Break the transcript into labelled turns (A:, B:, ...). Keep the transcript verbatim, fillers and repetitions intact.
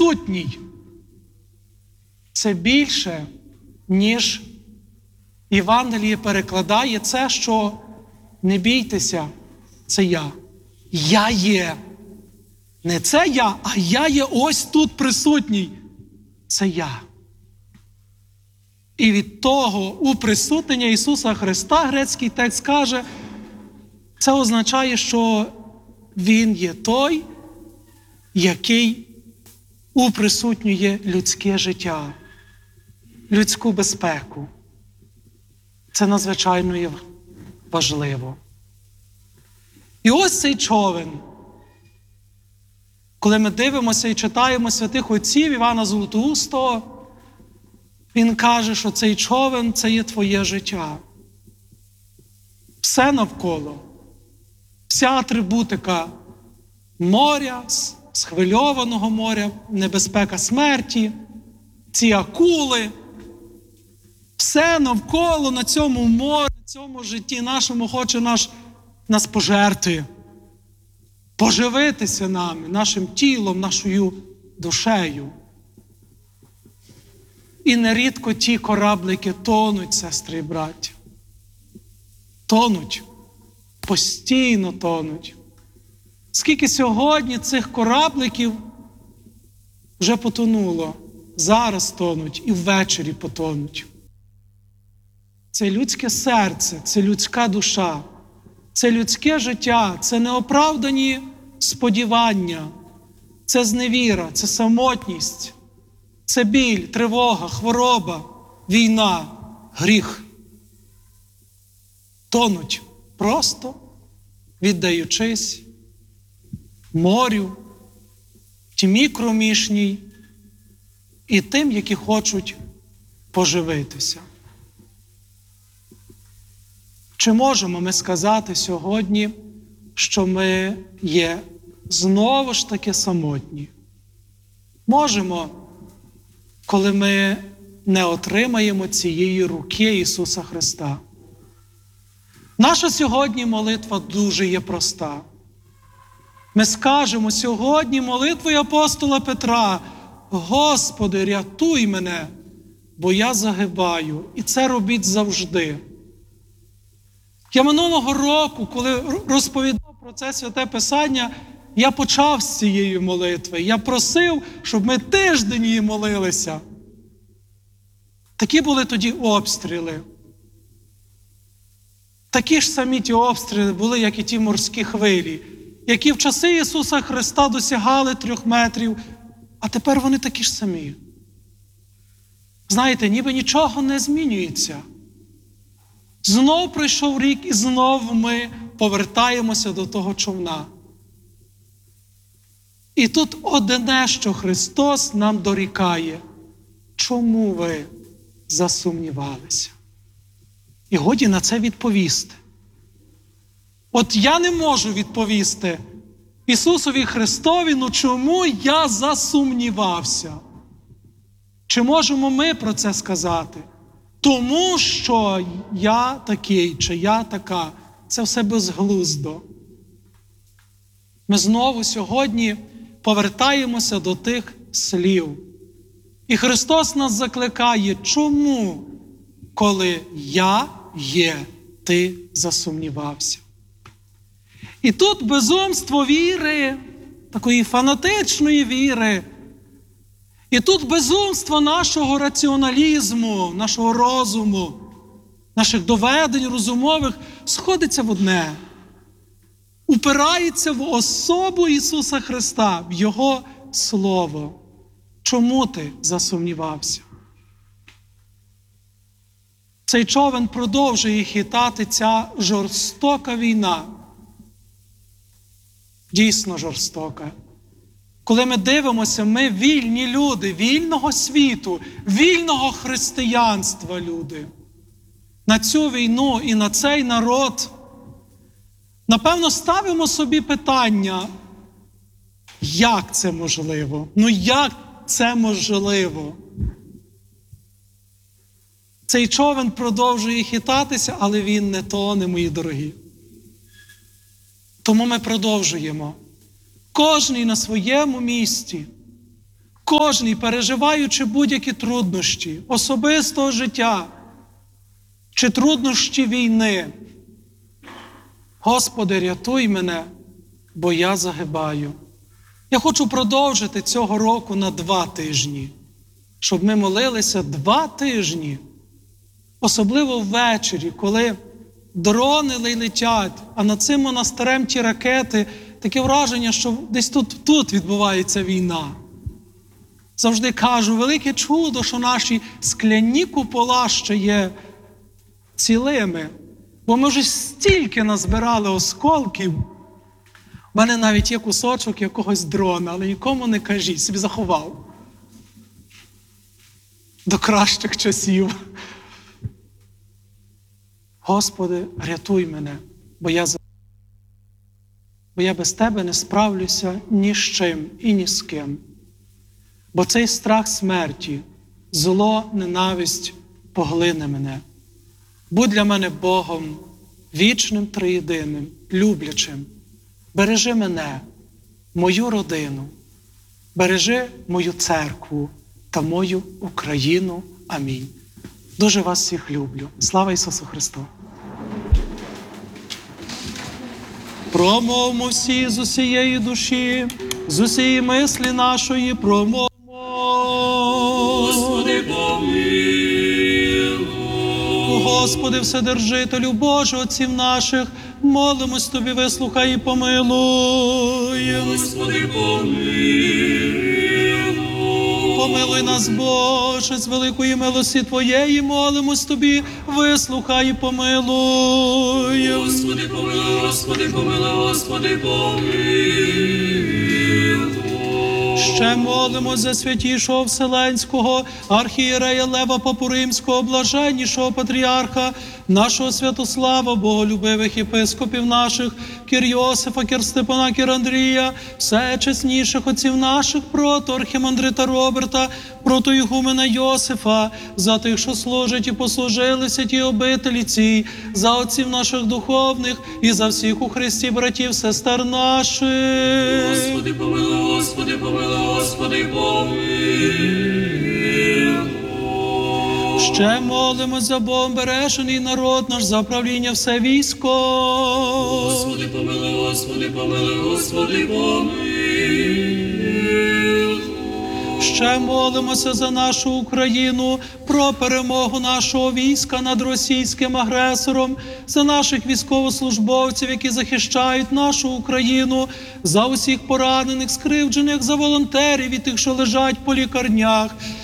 A: присутній. Це більше, ніж Євангеліє перекладає це, що не бійтеся, це я. Я є. Не це я, а я є ось тут присутній. Це я. І від того уприсутнення Ісуса Христа, грецький текст каже, це означає, що Він є той, який уприсутнює людське життя, людську безпеку. Це надзвичайно є важливо. І ось цей човен. Коли ми дивимося і читаємо святих отців Івана Золотоустого, він каже, що цей човен – це є твоє життя. Все навколо, вся атрибутика моря, схвильованого моря, небезпека смерті, ці акули, все навколо на цьому морі, на цьому житті нашому хоче наш, нас пожерти, поживитися нами, нашим тілом, нашою душею. І нерідко ті кораблики тонуть, сестри і браття. Тонуть. Постійно тонуть. Скільки сьогодні цих корабликів вже потонуло, зараз тонуть і ввечері потонуть. Це людське серце, це людська душа, це людське життя, це неоправдані сподівання, це зневіра, це самотність, це біль, тривога, хвороба, війна, гріх. Тонуть просто, віддаючись морю, тьмі кромішній і тим, які хочуть поживитися. Чи можемо ми сказати сьогодні, що ми є знову ж таки самотні? Можемо, коли ми не отримаємо цієї руки Ісуса Христа. Наша сьогодні молитва дуже є проста. Ми скажемо сьогодні молитвою апостола Петра: «Господи, рятуй мене, бо я загибаю». І це робіть завжди. Я минулого року, коли розповідав про це Святе Писання, я почав з цієї молитви. Я просив, щоб ми тиждень її молилися. Такі були тоді обстріли. Такі ж самі ті обстріли були, як і ті морські хвилі, які в часи Ісуса Христа досягали трьох метрів, а тепер вони такі ж самі. Знаєте, ніби нічого не змінюється. Знов пройшов рік, і знов ми повертаємося до того човна. І тут одне, що Христос нам дорікає: чому ви засумнівалися? І годі на це відповісти. От я не можу відповісти Ісусові Христові, ну чому я засумнівався? Чи можемо ми про це сказати? Тому що я такий, чи я така. Це все безглуздо. Ми знову сьогодні повертаємося до тих слів. І Христос нас закликає: чому, коли я є, ти засумнівався? І тут безумство віри, такої фанатичної віри, і тут безумство нашого раціоналізму, нашого розуму, наших доведень розумових сходиться в одне. Упирається в особу Ісуса Христа, в Його Слово. Чому ти засумнівався? Цей човен продовжує хитати ця жорстока війна. Дійсно жорстока. Коли ми дивимося, ми вільні люди, вільного світу, вільного християнства люди. На цю війну і на цей народ, напевно, ставимо собі питання: як це можливо? Ну як це можливо? Цей човен продовжує хитатися, але він не тоне, мої дорогі. Тому ми продовжуємо. Кожний на своєму місці, Кожний, переживаючи будь-які труднощі особистого життя чи труднощі війни, Господи, рятуй мене, бо я загибаю. Я хочу продовжити цього року на два тижні, щоб ми молилися два тижні, особливо ввечері, коли дрони летять, а над цим монастирем ті ракети, таке враження, що десь тут, тут відбувається війна. Завжди кажу, велике чудо, що наші скляні купола ще є цілими, бо ми вже стільки назбирали осколків. У мене навіть є кусочок якогось дрона, але нікому не кажіть, собі заховав. До кращих часів. Господи, рятуй мене, бо я, бо я без Тебе не справлюся ні з чим і ні з ким. Бо цей страх смерті, зло, ненависть поглине мене. Будь для мене Богом, вічним, триєдиним, люблячим. Бережи мене, мою родину, бережи мою церкву та мою Україну. Амінь. Дуже вас всіх люблю. Слава Ісусу Христу! Промовмо всі з усієї душі, з усієї мислі нашої промовмо.
B: Господи, помилуй.
A: Господи, Вседержителю Боже, Отців наших, молимось Тобі, вислухай і помилуй.
B: Господи, помилуй.
A: Помилуй нас, Боже, з великої милості Твоєї, молимось Тобі, вислухай і помилуй.
B: Господи, помилуй, Господи, помилуй, Господи, помилуй.
A: Ще молимось за святішого Вселенського архієрея Лева Папу Римського, блаженнішого патріарха, нашого Святослава, боголюбивих єпископів наших, Кір Йосифа, Кір Степана, Кір Андрія, все чесніших отців наших, прото архімандрита Роберта, прото ігумена Йосифа, за тих, що служать і послужили святій обителі цій, за отців наших духовних і за всіх у Христі братів, сестер наших.
B: Господи, помилуй, Господи, помилуй, Господи, помилуй.
A: Ще молимо за Богом бережений народ наш, за правління все військо.
B: Господи, помилуй, Господи, помилуй, Господи, помилуй.
A: Ще молимося за нашу Україну, про перемогу нашого війська над російським агресором, за наших військовослужбовців, які захищають нашу Україну, за усіх поранених, скривджених, за волонтерів і тих, що лежать по лікарнях,